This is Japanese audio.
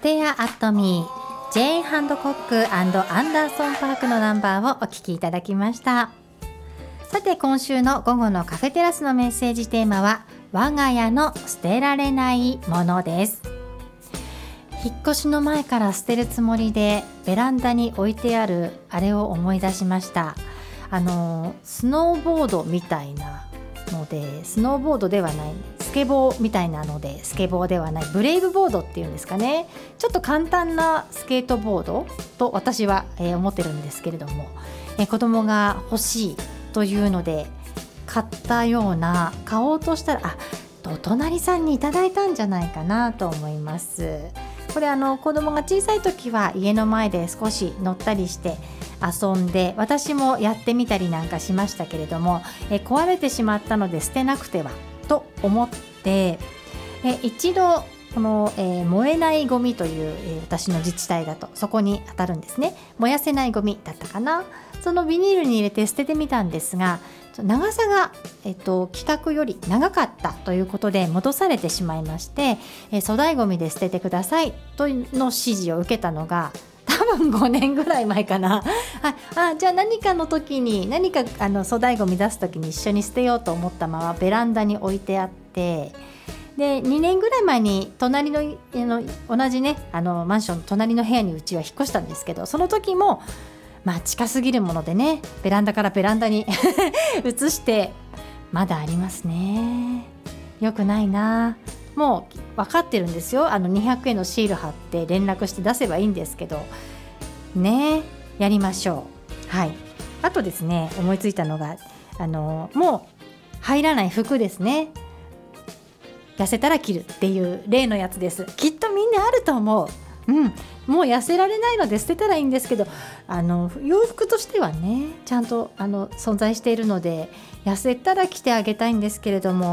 ステアアットミー、ジェーン・ハンドコック&アンダーソン・パークのナンバーをお聞きいただきました。さて今週の午後のカフェテラスのメッセージテーマは我が家の捨てられないものです。引っ越しの前から捨てるつもりでベランダに置いてあるあれを思い出しました。スノーボードみたいなので、スノーボードではない、スケボーみたいなのでスケボーではない、ブレイブボードっていうんですかね。ちょっと簡単なスケートボードと私は、思ってるんですけれども、子供が欲しいというので買ったような、買おうとしたらお隣さんにいただいたんじゃないかなと思います。これ子供が小さい時は家の前で少し乗ったりして遊んで、私もやってみたりなんかしましたけれども、壊れてしまったので捨てなくてはと思って、一度この、燃えないゴミという、私の自治体だとそこに当たるんですね。燃やせないゴミだったかな。そのビニールに入れて捨ててみたんですが、長さが、規格より長かったということで戻されてしまいまして、粗大ゴミで捨ててくださいとの指示を受けたのが多分5年ぐらい前かな。じゃあ何かの時に、何か粗大ゴミ出す時に一緒に捨てようと思ったままベランダに置いてあって、で2年ぐらい前に隣の同じねマンションの隣の部屋にうちは引っ越したんですけど、その時も近すぎるものでね、ベランダからベランダに移して、まだありますね。よくないな。もう分かってるんですよ。200円のシール貼って連絡して出せばいいんですけどね、やりましょう。はい。あとですね、思いついたのがもう入らない服ですね。痩せたら着るっていう例のやつです。きっとみんなあると思う。もう痩せられないので捨てたらいいんですけど、洋服としてはねちゃんと存在しているので、痩せたら着てあげたいんですけれども、